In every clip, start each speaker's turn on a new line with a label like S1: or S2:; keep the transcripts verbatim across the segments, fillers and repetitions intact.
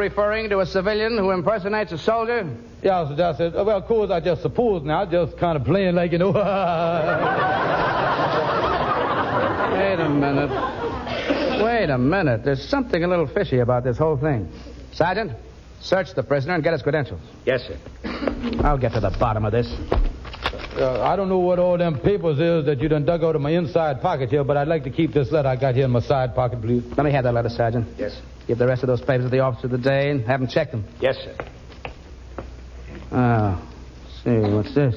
S1: referring to a civilian who impersonates a soldier?
S2: Yeah, so I said, well, of course, I just suppose now, just kind of playing like, you know.
S1: Wait a minute. Wait a minute. There's something a little fishy about this whole thing. Sergeant, search the prisoner and get his credentials.
S3: Yes, sir.
S1: I'll get to the bottom of this.
S2: Uh, I don't know what all them papers is that you done dug out of my inside pocket here, but I'd like to keep this letter I got here in my side pocket, please.
S1: Let me have that letter, Sergeant.
S3: Yes, sir.
S1: Give the rest of those papers to the officer of the day and have him check them.
S3: Yes, sir.
S1: Oh, see, what's this?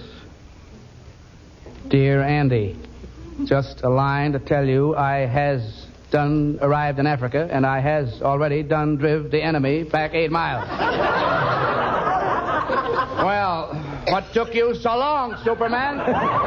S1: Dear Andy, just a line to tell you I has done arrived in Africa, and I has already done driv the enemy back eight miles. Well, what took you so long, Superman?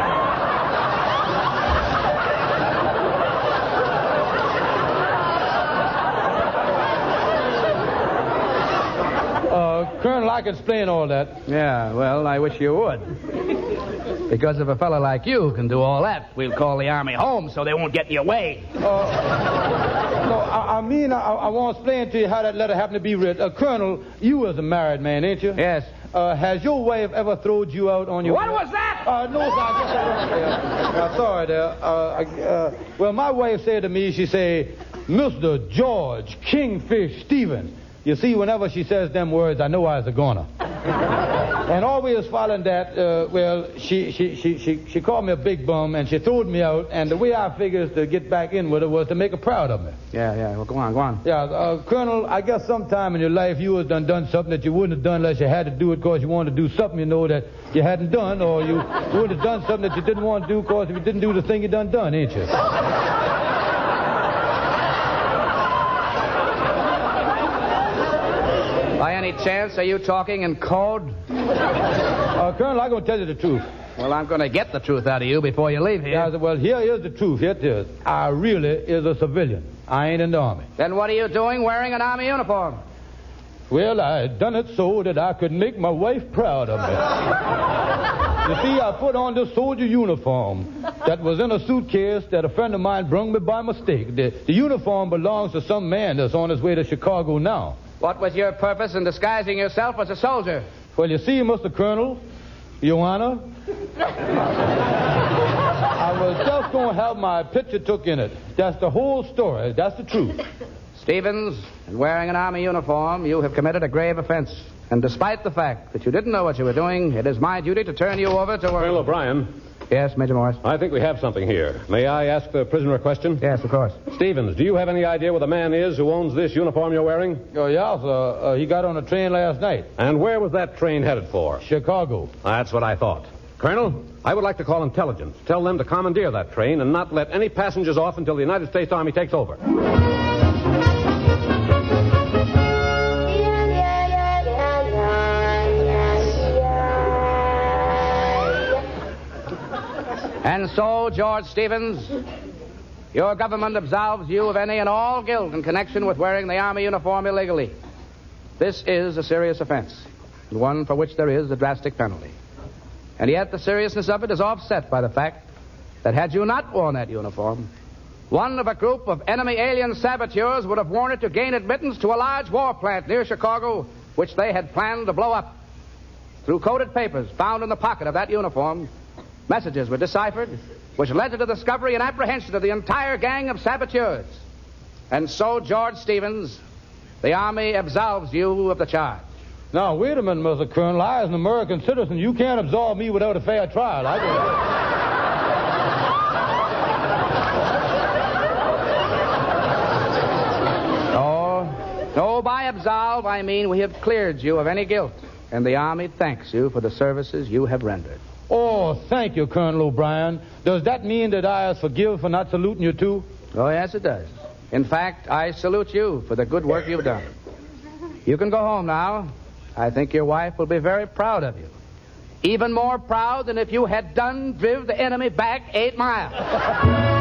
S2: Uh, Colonel, I can explain all that.
S1: Yeah, well, I wish you would. Because if a fella like you can do all that, we'll call the Army home so they won't get in your way.
S2: Uh, no, I, I mean, I, I want to explain to you how that letter happened to be written. Uh, Colonel, you was a married man, ain't you?
S1: Yes.
S2: Uh, has your wife ever throwed you out on your...
S1: What was that?
S2: Uh, no, sir, I guess I wrong there. Uh, sorry there. Uh, I- uh, well, my wife said to me, she said, Mister George Kingfish Stevens. You see, whenever she says them words, I know I was a goner. And always following that, uh, well, she, she, she, she, she called me a big bum, and she throwed me out, and the way I figures to get back in with her was to make her proud of me.
S1: Yeah, yeah, well, go on, go on.
S2: Yeah, uh, Colonel, I guess sometime in your life you have done, done something that you wouldn't have done unless you had to do it because you wanted to do something you know that you hadn't done, or you would have done something that you didn't want to do because if you didn't do the thing you done done, ain't you?
S1: By any chance, are you talking in code?
S2: Uh, Colonel, I'm going to tell you the truth.
S1: Well, I'm going to get the truth out of you before you leave here.
S2: Yeah, well, here is the truth. Here it is. I really is a civilian. I ain't in the Army.
S1: Then what are you doing wearing an Army uniform?
S2: Well, I done it so that I could make my wife proud of me. You see, I put on this soldier uniform that was in a suitcase that a friend of mine brung me by mistake. The, the uniform belongs to some man that's on his way to Chicago now.
S1: What was your purpose in disguising yourself as a soldier?
S2: Well, you see, Mister Colonel, Your Honor, I was just going to have my picture took in it. That's the whole story. That's the truth.
S1: Stevens, in wearing an Army uniform, you have committed a grave offense. And despite the fact that you didn't know what you were doing, it is my duty to turn you over to...
S3: Colonel O'Brien.
S1: Yes, Major Morris?
S3: I think we have something here. May I ask the prisoner a question?
S1: Yes, of course.
S3: Stevens, do you have any idea where the man is who owns this uniform you're wearing?
S2: Oh, yeah, sir. Uh, he got on a train last night.
S3: And where was that train headed for?
S2: Chicago.
S3: That's what I thought. Colonel, I would like to call intelligence. Tell them to commandeer that train and not let any passengers off until the United States Army takes over.
S1: And so, George Stevens, your government absolves you of any and all guilt in connection with wearing the Army uniform illegally. This is a serious offense, and one for which there is a drastic penalty. And yet the seriousness of it is offset by the fact that had you not worn that uniform, one of a group of enemy alien saboteurs would have worn it to gain admittance to a large war plant near Chicago, which they had planned to blow up. Through coded papers found in the pocket of that uniform, messages were deciphered, which led to the discovery and apprehension of the entire gang of saboteurs. And so, George Stevens, the Army absolves you of the charge.
S2: Now, wait a minute, Mister Colonel. I, as an American citizen, you can't absolve me without a fair trial. I
S1: No, no, by absolve, I mean we have cleared you of any guilt, and the Army thanks you for the services you have rendered.
S2: Oh, thank you, Colonel O'Brien. Does that mean that I is forgiven for not saluting you, too?
S1: Oh, yes, it does. In fact, I salute you for the good work you've done. You can go home now. I think your wife will be very proud of you. Even more proud than if you had done driv the enemy back eight miles.